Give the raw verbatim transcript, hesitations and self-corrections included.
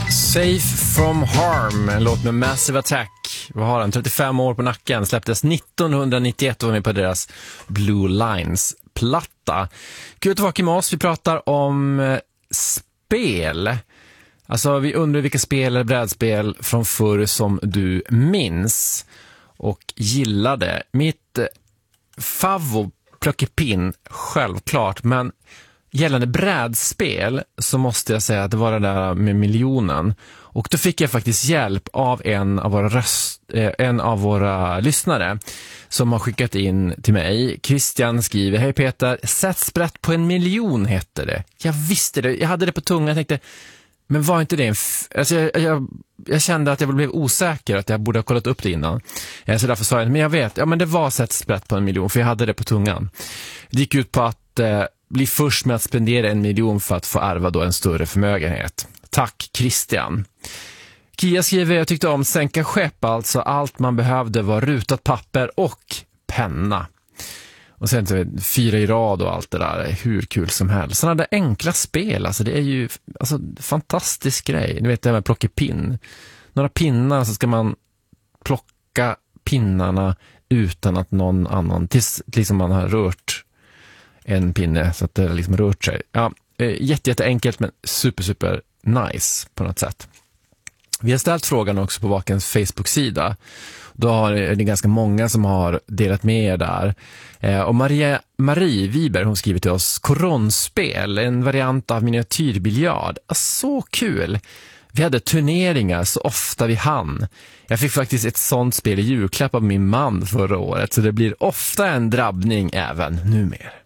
Safe from Harm, en låt med Massive Attack. Vad har den? trettiofem år på nacken. Släpptes nittonhundranittioett och var med på deras Blue Lines-platta. Kul att vara med oss. Vi pratar om eh, spel. Alltså vi undrar vilka spel eller brädspel från förr som du minns och gillade. Mitt eh, favvo plockepinn, självklart, men gällande brädspel så måste jag säga att det var det där med miljonen. Och då fick jag faktiskt hjälp av en av våra, röst, eh, en av våra lyssnare som har skickat in till mig. Christian skriver: hej Peter, sätt sprätt på en miljon heter det. Jag visste det, jag hade det på tungan. Jag tänkte, men var inte det en... F- alltså jag, jag, jag kände att jag blev osäker, att jag borde ha kollat upp det innan. Så därför sa jag, men jag vet, ja men det var sätt sprätt på en miljon, för jag hade det på tungan. Det gick ut på att eh, bli först med att spendera en miljon för att få ärva då en större förmögenhet. Tack Christian. Kia skriver: jag tyckte om sänka skepp, alltså allt man behövde var rutat papper och penna. Och sen fyra i rad och allt det där, hur kul som helst. Sådana där enkla spel, alltså det är ju alltså fantastisk grej. Ni vet det här med plockepinn. Några pinnar, så ska man plocka pinnarna utan att någon annan, tills liksom man har rört en pinne så att det liksom rört sig. Ja, jätte, jätte enkelt men super, super nice på något sätt. Vi har ställt frågan också på Vakens Facebook-sida. Då har det ganska många som har delat med er där. Eh, och Maria, Marie Wiber, hon skriver till oss: koronspel, en variant av miniatyrbiljard. Ah, så kul! Vi hade turneringar så ofta vi hann. Jag fick faktiskt ett sånt spel i julklapp av min man förra året, så det blir ofta en drabbning även numera.